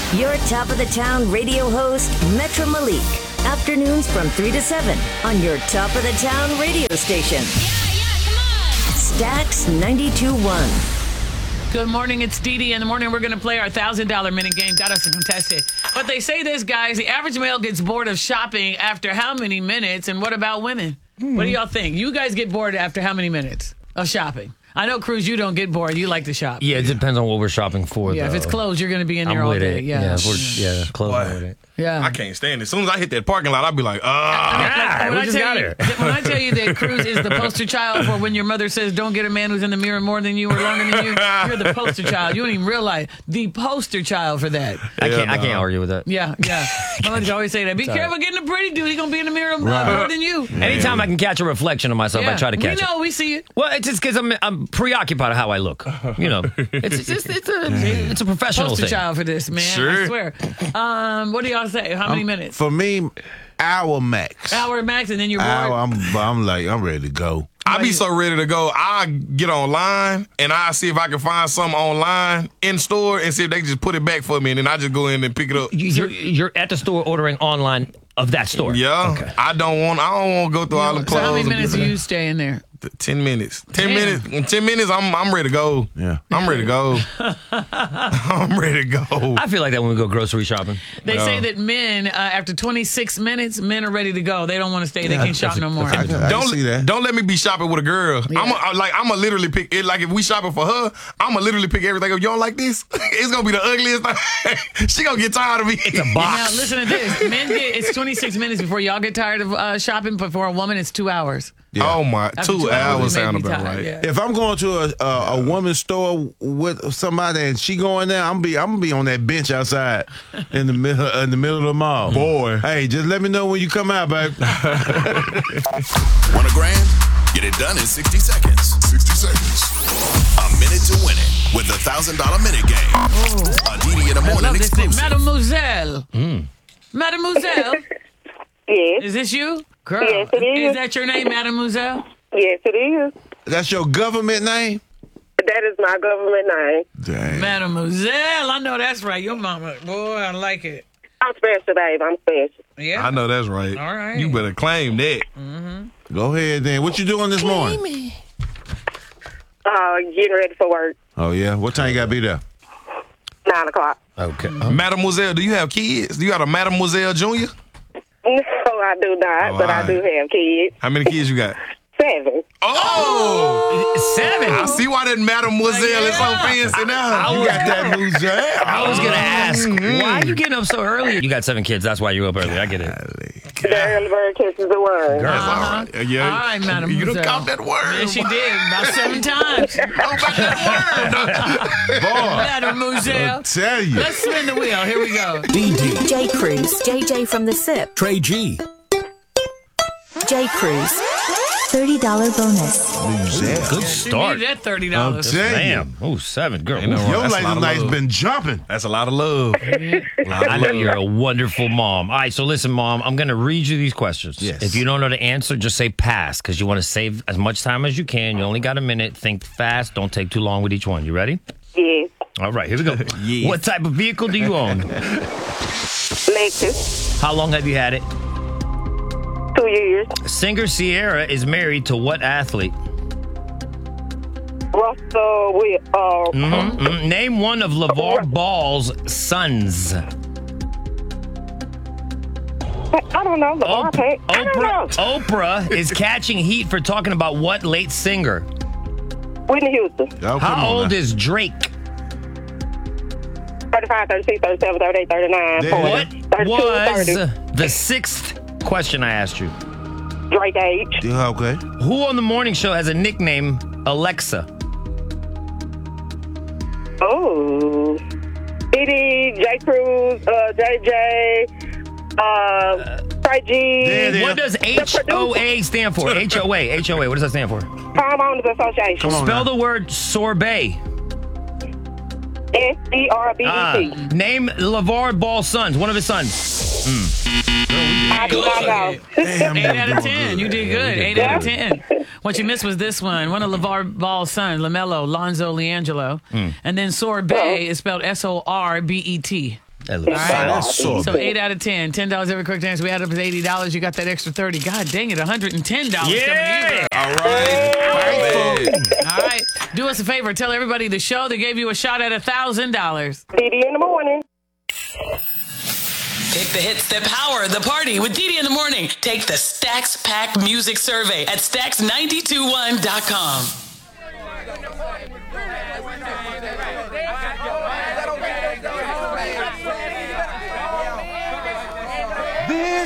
Your top of the town radio host, Metro Malik. Afternoons from 3 to 7 on your top of the town radio station. Yeah, come on. Stax 92.1. Good morning, it's Dee Dee. In the morning, we're going to play our $1,000 minute game. Got us a contestant. But they say this, guys, the average male gets bored of shopping after how many minutes? And what about women? What do y'all think? You guys get bored after how many minutes of shopping? I know, Cruz, you don't get bored. You like to shop. Yeah, it depends on what we're shopping for. Yeah, though. if it's clothes, you're going to be in there I'm all with day. it. Yeah, Clothes. Boy. I'm with it. yeah. I can't stand it. As soon as I hit that parking lot, I'll be like, Ah, When we just got here. when I tell you that Cruz is the poster child for when your mother says, don't get a man who's in the mirror more than you or longer than you, you're the poster child. You don't even realize the poster child for that. I can't argue with that. Yeah. My mother always say that. Be careful getting a pretty dude. He's going to be in the mirror more than you. Anytime I can catch a reflection of myself, I try to catch We know. it. We see it. Well, it's just because I'm preoccupied with how I look. You know, it's a professional Poster thing. child for this, man. Sure. I swear. What do y'all say? How many minutes? For me, hour max. Hour max, and then you're bored. Hour, I'm ready to go. I be so ready to go. I get online and I see if I can find something online in store and see if they just put it back for me, and then I just go in and pick it up. You're at the store ordering online of that store. Yeah, Okay. I don't want to go through all the So clothes. how many and minutes be do like, you stay in there? 10 minutes. 10 Damn. minutes. In 10 minutes, I'm ready to go. Yeah. I'm ready to go. I'm ready to go. I feel like that when we go grocery shopping. They say that men, after 26 minutes, men are ready to go. They don't want to stay. They can't shop no more. I can see that. Don't let me be shopping with a girl. Yeah. I'm gonna literally pick it. Like if we shopping for her, I'm gonna literally pick everything up. You don't like this? It's gonna be the ugliest thing. She gonna get tired of me. It's a Now, listen to this. It's 26 minutes before y'all get tired of shopping, but for a woman, it's 2 hours. Yeah. Oh my, After 2 2 hours they may sound be about tired, right. yeah. If I'm going to a woman's store with somebody and she going there, I'm gonna be on that bench outside in the middle of the mall. Boy. Hey, just let me know when you come out, baby. Want $1,000? Get it done in 60 seconds. 60 seconds. A minute to win it with the $1,000 minute game. A Didi in the I morning love this name. exclusive. Mademoiselle. Mademoiselle. Yes. Is this you? Girl. Yes, it is. Is that your name, Mademoiselle? Yes, it is. That's your government name? That is my government name. Dang. Mademoiselle. I know that's right. Your mama. Boy, I like it. I'm special, babe. I'm special. Yeah. I know that's right. All right. You better claim that. Go ahead then. What you doing this morning? Getting ready for work. Oh, yeah? What time you got to be there? 9 o'clock. Okay. Mademoiselle, do you have kids? Do you got a Mademoiselle Junior? No, I do not, but I do have kids. How many kids you got? 7. Oh! 7. I see why that Mademoiselle is so fancy now. You got that new jam. I was gonna ask, why are you getting up so early? You got 7 kids. That's why you're up early. I get it. The early bird catches the worm. That's all right. Yeah. All right, Mademoiselle. You done caught that word. Yes, she did. About 7 times. How about that Mademoiselle. Tell you. Let's spin the wheel. Here we go. DD. J. Cruz. JJ from the SIP. Trey G. J. Cruz. $30 bonus. Good She start. needed that $30. I'm telling you. Damn. Oh, 7. Girl. Ain't no wrong. Your That's a lot lady of night's love. been jumping. That's a lot of love. I know you're a wonderful mom. All right, so listen, Mom, I'm going to read you these questions. Yes. If you don't know the answer, just say pass because you want to save as much time as you can. You only got a minute. Think fast. Don't take too long with each one. You ready? Yes. All right, here we go. Yes. What type of vehicle do you own? Lexus. How long have you had it? 2 years. Singer Sierra is married to what athlete? Russell with Name one of LeVar Ball's sons. I don't know. I don't know. Oprah is catching heat for talking about what late singer? Whitney Houston. Oh, come How on old now. is Drake? 35, 36, 37, 38, 39, Damn. 40, What 32, was 30. the 6th question I asked you? Drake age. Yeah, okay. Who on the morning show has a nickname Alexa? Oh. Didi, J. Cruz, JJ, Trey G. Yeah. What does HOA stand for? HOA. What does that stand for? Homeowners Association. Come on Spell now. the word sorbet. SERBET. Name LeVar Ball's sons. One of his sons. I do not know. Damn, 8 out of 10. good. You did good. 8 out of 10. What you missed was this one. One of LeVar Ball's sons, LaMelo, Lonzo Leangelo. And then sorbet is spelled SORBET. That looks That's so So 8 out of 10. $10 every quick dance. We add up to $80. You got that extra 30. God dang it, $110 coming to you. All right. All right. Do us a favor. Tell everybody the show that gave you a shot at $1,000. Dee in the morning. Take the hits that power the party with Dee in the morning. Take the Stacks Pack Music Survey at Stacks921.com.